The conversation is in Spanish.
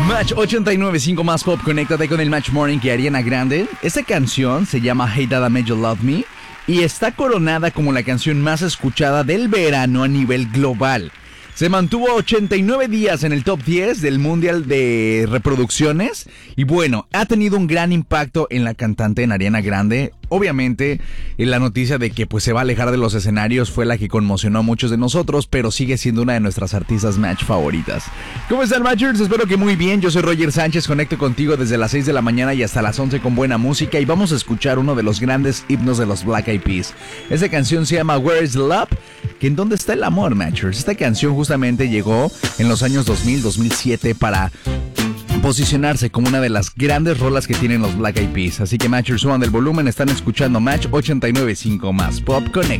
Match 89.5 más pop, conéctate con el Match Morning que Ariana Grande. Esta canción se llama Hey Dada Made You Love Me y está coronada como la canción más escuchada del verano a nivel global. Se mantuvo 89 días en el top 10 del Mundial de Reproducciones y bueno, ha tenido un gran impacto en la cantante, en Ariana Grande. Obviamente, la noticia de que pues se va a alejar de los escenarios fue la que conmocionó a muchos de nosotros, pero sigue siendo una de nuestras artistas Match favoritas. ¿Cómo están, Matchers? Espero que muy bien. Yo soy Roger Sánchez, conecto contigo desde las 6 de la mañana y hasta las 11 con buena música y vamos a escuchar uno de los grandes himnos de los Black Eyed Peas. Esta canción se llama Where is the Love? Que ¿en dónde está el amor, Matchers? Esta canción justamente llegó en los años 2000-2007 para posicionarse como una de las grandes rolas que tienen los Black Eyed Peas. Así que Matchers, suban del volumen, están escuchando Match 89.5 más Pop Connect.